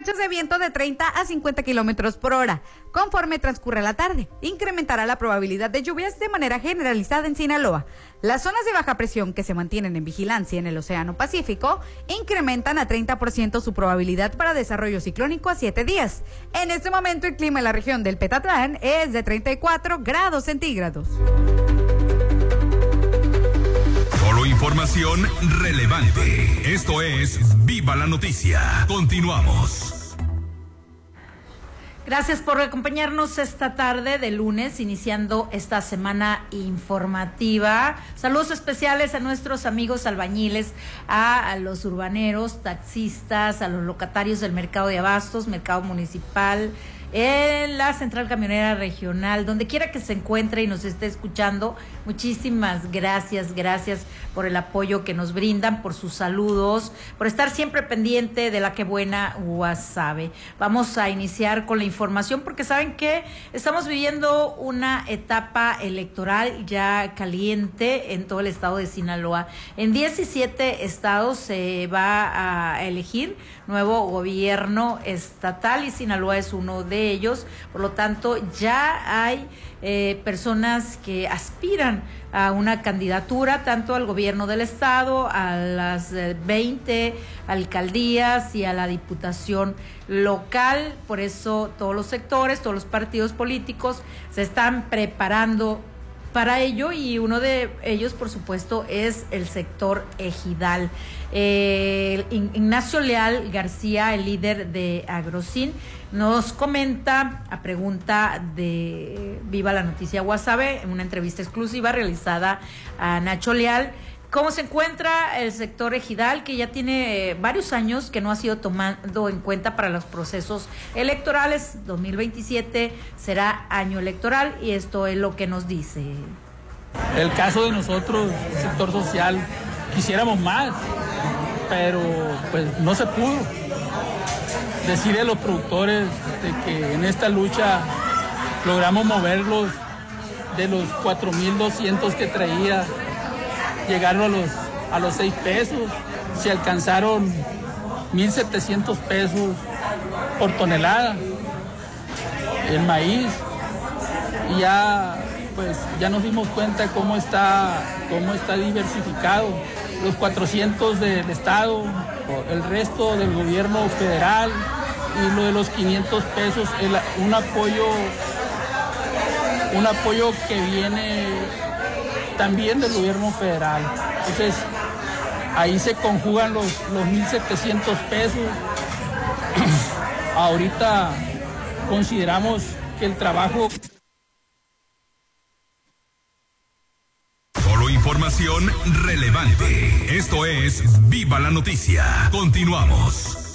rachas de viento de 30 a 50 kilómetros por hora. Conforme transcurra la tarde, incrementará la probabilidad de lluvias de manera generalizada en Sinaloa. Las zonas de baja presión que se mantienen en vigilancia en el Océano Pacífico incrementan a 30% su probabilidad para desarrollo ciclónico a 7 días. En este momento el clima en la región del Petatlán es de 34 grados centígrados. Solo información relevante. Esto es Viva la Noticia. Continuamos. Gracias por acompañarnos esta tarde de lunes, iniciando esta semana informativa. Saludos especiales a nuestros amigos albañiles, a los urbaneros, taxistas, a los locatarios del mercado de abastos, mercado municipal, en la Central Camionera Regional, donde quiera que se encuentre y nos esté escuchando. Muchísimas gracias por el apoyo que nos brindan, por sus saludos, por estar siempre pendiente de la que buena Guasave. Vamos a iniciar con la información porque saben que estamos viviendo una etapa electoral ya caliente en todo el estado de Sinaloa. En 17 estados se va a elegir nuevo gobierno estatal y Sinaloa es uno de ellos. Por lo tanto, ya hay personas que aspiran a una candidatura tanto al gobierno del estado, a las 20 alcaldías y a la diputación local. Por eso todos los sectores, todos los partidos políticos se están preparando para ello y uno de ellos, por supuesto, es el sector ejidal. Ignacio Leal García, el líder de Agrocin, nos comenta a pregunta de Viva la Noticia Guasave, en una entrevista exclusiva realizada a Nacho Leal, cómo se encuentra el sector ejidal, que ya tiene varios años que no ha sido tomado en cuenta para los procesos electorales. 2027 será año electoral y esto es lo que nos dice. El caso de nosotros, el sector social, quisiéramos más, pero pues no se pudo. Decirle a los productores de que en esta lucha logramos moverlos de los 4,200 que traía, llegaron a los 6 pesos, se alcanzaron 1,700 pesos por tonelada el maíz, y ya nos dimos cuenta cómo está diversificado, los 400 del estado, el resto del gobierno federal y lo de los 500 pesos, un apoyo que viene también del gobierno federal. Entonces, ahí se conjugan los 1,700 pesos. Ahorita consideramos que el trabajo... Solo información relevante. Esto es Viva la Noticia. Continuamos.